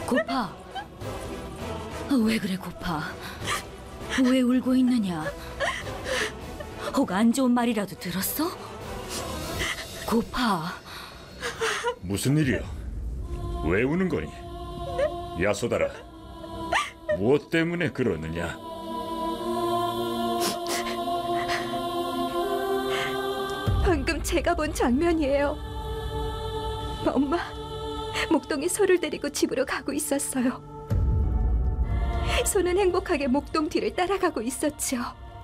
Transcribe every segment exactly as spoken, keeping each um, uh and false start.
고파. 왜 그래 고파? 왜 울고 있느냐? 혹 안 좋은 말이라도 들었어? 고파. 무슨 일이야? 왜 우는 거니? 야소다라, 무엇 때문에 그러느냐? 방금 제가 본 장면이에요. 엄마, 목동이 소를 데리고 집으로 가고 있었어요. 소는 행복하게 목동 뒤를 따라가고 있었죠.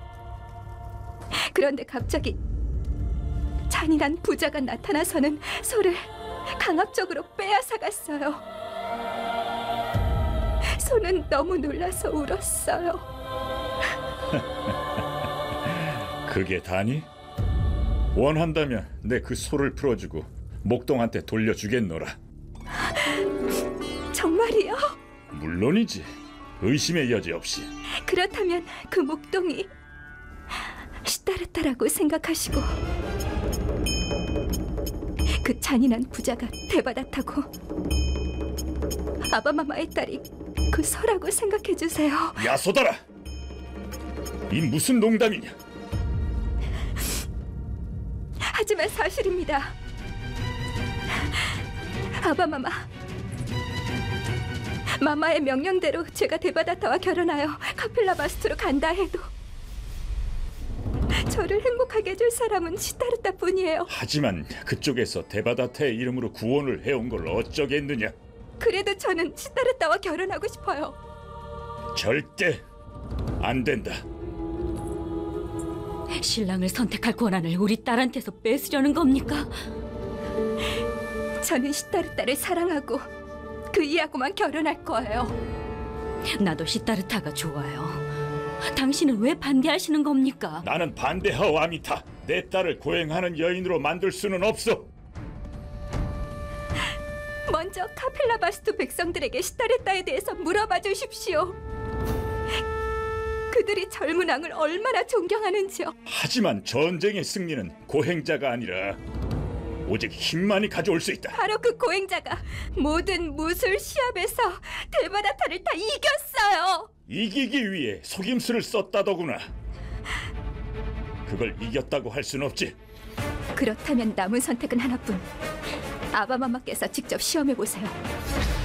그런데 갑자기 잔인한 부자가 나타나서는 소를 강압적으로 빼앗아갔어요. 소는 너무 놀라서 울었어요. 그게 다니? 원한다면 내 그 소를 풀어주고 목동한테 돌려주겠노라. 정말이요? 물론이지. 의심의 여지 없이. 그렇다면 그 목동이 시타르타라고 생각하시고 그 잔인한 부자가 대바다 타고 아바마마의 딸이 그 소라고 생각해 주세요. 야소다라! 이 무슨 농담이냐? 하지만 사실입니다. 아바마마, 마마의 명령대로 제가 데바다타와 결혼하여 카필라바스투로 간다 해도 저를 행복하게 해줄 사람은 시타르타 뿐이에요. 하지만 그쪽에서 데바다타의 이름으로 구원을 해온 걸 어쩌겠느냐? 그래도 저는 시타르타와 결혼하고 싶어요. 절대 안 된다. 신랑을 선택할 권한을 우리 딸한테서 뺏으려는 겁니까? 저는 시타르타를 사랑하고 그 이하고만 결혼할 거예요. 나도 시타르타가 좋아요. 당신은 왜 반대하시는 겁니까? 나는 반대하오, 아미타. 내 딸을 고행하는 여인으로 만들 수는 없어. 먼저 카필라바스투 백성들에게 시타르타에 대해서 물어봐 주십시오. 그들이 젊은 왕을 얼마나 존경하는지요. 하지만 전쟁의 승리는 고행자가 아니라 오직 힘만이 가져올 수 있다. 바로 그 고행자가 모든 무술 시합에서 데바다타를 다 이겼어요. 이기기 위해 속임수를 썼다더구나. 그걸 이겼다고 할 순 없지. 그렇다면 남은 선택은 하나뿐. 아바마마께서 직접 시험해 보세요.